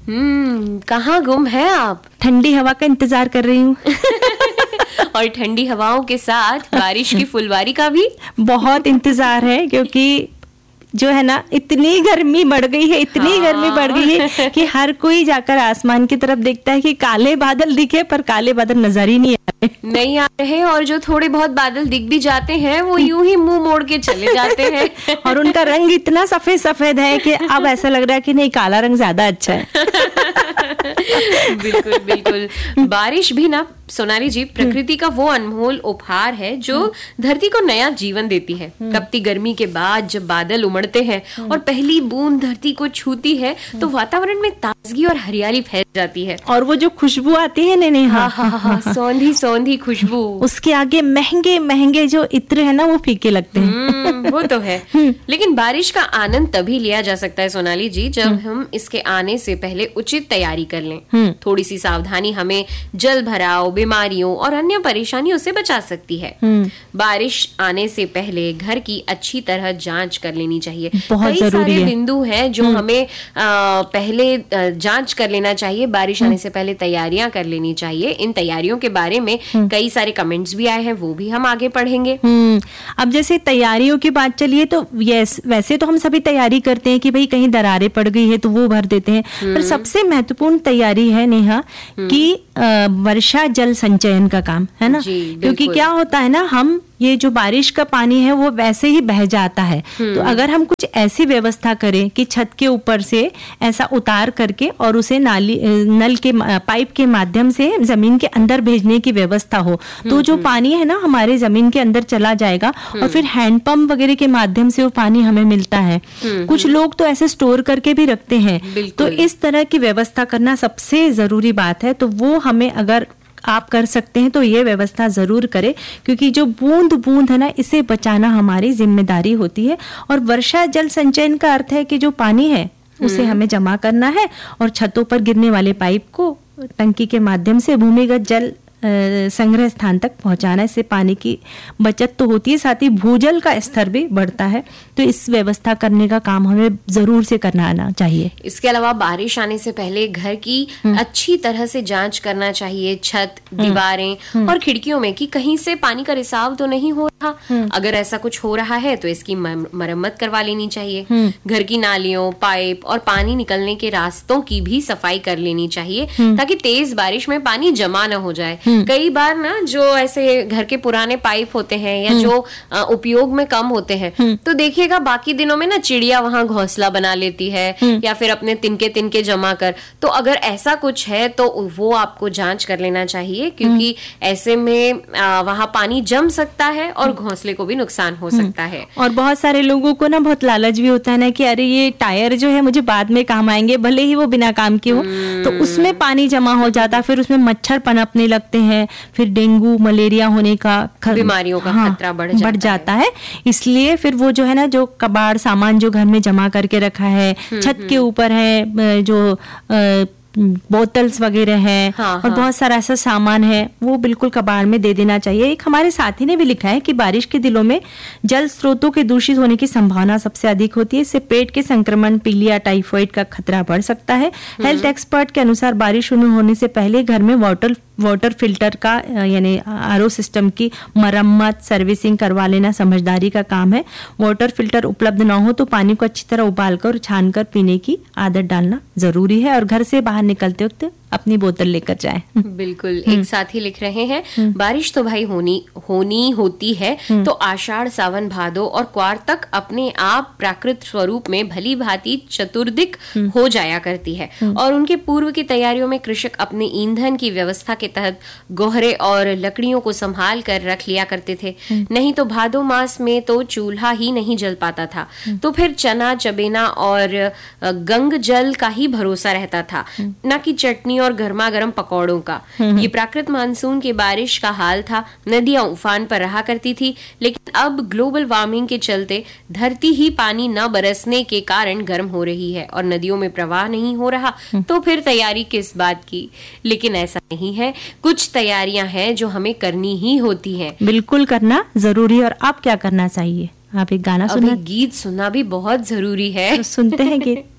कहाँ गुम है आप? ठंडी हवा का इंतजार कर रही हूँ। और ठंडी हवाओं के साथ बारिश की फुलवारी का भी बहुत इंतजार है, क्योंकि जो है ना इतनी गर्मी बढ़ गई है, इतनी गर्मी बढ़ गई है कि हर कोई जाकर आसमान की तरफ देखता है कि काले बादल दिखे, पर काले बादल नजर ही नहीं आ रहे। और जो थोड़े बहुत बादल दिख भी जाते हैं वो यूं ही मुंह मोड़ के चले जाते हैं। और उनका रंग इतना सफेद सफेद है कि अब ऐसा लग रहा है कि नहीं, काला रंग ज्यादा अच्छा है। बिल्कुल बिल्कुल। बारिश भी ना सोनाली जी प्रकृति का वो अनमोल उपहार है जो धरती को नया जीवन देती है। तपती गर्मी के बाद जब बादल उमड़ते हैं और पहली बूंद धरती को छूती है तो वातावरण में ताजगी और हरियाली फैल जाती है। और वो जो खुशबू आती है सौंधी सौंधी खुशबू, उसके आगे महंगे महंगे जो इत्र है ना वो फीके लगते हैं। वो तो है। लेकिन बारिश का आनंद तभी लिया जा सकता है सोनाली जी जब हम इसके आने से पहले उचित तैयारी कर लें। थोड़ी सी सावधानी हमें जल भराव, बीमारियों और अन्य परेशानियों से बचा सकती है। बारिश आने से पहले घर की अच्छी तरह जांच कर लेनी चाहिए। बहुत जरूरी है। बिंदु हैं जो हमें पहले जांच कर लेना चाहिए। बारिश आने से पहले तैयारियां कर लेनी चाहिए। इन तैयारियों के बारे में कई सारे कमेंट्स भी आए हैं, वो भी हम आगे पढ़ेंगे। अब जैसे तैयारियों की बात चलिए तो यस, वैसे तो हम सभी तैयारी करते हैं कि भाई कहीं दरारें पड़ गई है तो वो भर देते हैं, पर सबसे महत्वपूर्ण तैयारी है नेहा कि वर्षा जल संचयन का काम है ना। क्योंकि क्या होता है ना, हम ये जो बारिश का पानी है वो वैसे ही बह जाता है। तो अगर हम कुछ ऐसी व्यवस्था करें कि छत के ऊपर से ऐसा उतार करके और उसे नल के पाइप के माध्यम से जमीन के अंदर भेजने की व्यवस्था हो, तो जो पानी है ना हमारे जमीन के अंदर चला जाएगा और फिर हैंडपंप वगैरह के माध्यम से वो पानी हमें मिलता है। कुछ लोग तो ऐसे स्टोर करके भी रखते हैं। तो इस तरह की व्यवस्था करना सबसे जरूरी बात है। तो वो हमें अगर आप कर सकते हैं तो ये व्यवस्था जरूर करें, क्योंकि जो बूंद बूंद है ना इसे बचाना हमारी जिम्मेदारी होती है। और वर्षा जल संचयन का अर्थ है कि जो पानी है उसे हमें जमा करना है और छतों पर गिरने वाले पाइप को टंकी के माध्यम से भूमिगत जल संग्रह स्थान तक पहुंचाना। इससे पानी की बचत तो होती है, साथ ही भूजल का स्तर भी बढ़ता है। तो इस व्यवस्था करने का काम हमें जरूर से करना आना चाहिए। इसके अलावा बारिश आने से पहले घर की अच्छी तरह से जांच करना चाहिए, छत, दीवारें और खिड़कियों में कि कहीं से पानी का रिसाव तो नहीं हो रहा। अगर ऐसा कुछ हो रहा है तो इसकी मरम्मत करवा लेनी चाहिए। घर की नालियों, पाइप और पानी निकलने के रास्तों की भी सफाई कर लेनी चाहिए ताकि तेज बारिश में पानी जमा न हो जाए। कई बार ना जो ऐसे घर के पुराने पाइप होते हैं या जो उपयोग में कम होते हैं, तो देखिएगा बाकी दिनों में ना चिड़िया वहां घोंसला बना लेती है या फिर अपने तिनके जमा कर। तो अगर ऐसा कुछ है तो वो आपको जांच कर लेना चाहिए, क्योंकि ऐसे में वहां पानी जम सकता है और घोंसले को भी नुकसान हो सकता है। और बहुत सारे लोगों को ना बहुत लालच भी होता है ना कि अरे ये टायर जो है मुझे बाद में काम आएंगे, भले ही वो बिना काम के हो। तो उसमें पानी जमा हो जाता है, फिर उसमें मच्छर पनपने लगते हैं, फिर डेंगू मलेरिया होने का बीमारियों का खतरा बढ़ जाता है। इसलिए फिर वो जो है ना, जो कबाड़ सामान जो घर में जमा करके रखा है, छत के ऊपर है, जो बोतल्स वगैरह है और बहुत सारा ऐसा सामान है, वो बिल्कुल कबाड़ में दे देना चाहिए। एक हमारे साथी ने भी लिखा है कि बारिश के दिनों में जल स्रोतों के दूषित होने की संभावना सबसे अधिक होती है। इससे पेट के संक्रमण, पीलिया, टाइफाइड का खतरा बढ़ सकता है। हेल्थ एक्सपर्ट के अनुसार बारिश शुरू होने से पहले घर में वाटर फिल्टर का यानी आरओ सिस्टम की मरम्मत, सर्विसिंग करवा लेना समझदारी का काम है। वाटर फिल्टर उपलब्ध न हो तो पानी को अच्छी तरह उबालकर छानकर पीने की आदत डालना जरूरी है और घर से बाहर निकलते वक्त अपनी बोतल लेकर जाएं। बिल्कुल। एक साथी लिख रहे हैं, बारिश तो भाई होनी होती है, तो आषाढ़, सावन, भादो और क्वार तक अपने आप प्राकृत स्वरूप में भली भांति चतुर्दिक हो जाया करती है। और उनके पूर्व की तैयारियों में कृषक अपने ईंधन की व्यवस्था के तहत गोहरे और लकड़ियों को संभाल कर रख लिया करते थे। नहीं तो भादो मास में तो चूल्हा ही नहीं जल पाता था, तो फिर चना, चबेना और गंग जल का ही भरोसा रहता था, न कि चटनी और गर्मा गर्म पकौड़ों का। ये प्राकृत मानसून की बारिश का हाल था। नदियां उफान पर रहा करती थी, लेकिन अब ग्लोबल वार्मिंग के चलते धरती ही पानी न बरसने के कारण गर्म हो रही है और नदियों में प्रवाह नहीं हो रहा, तो फिर तैयारी किस बात की। लेकिन ऐसा नहीं है, कुछ तैयारियां हैं जो हमें करनी ही होती हैं। बिल्कुल करना जरूरी है। और आप क्या करना चाहिए? आप एक गाना सुना, गीत सुनना भी बहुत जरूरी है। तो सुनते हैं गीत।